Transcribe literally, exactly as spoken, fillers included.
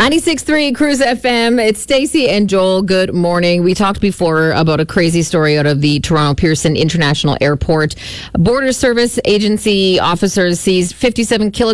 ninety-six point three Cruise F M. It's Stacey and Joel. Good morning. We talked before about a crazy story out of the Toronto Pearson International Airport. Border Service Agency officers seized fifty-seven kilograms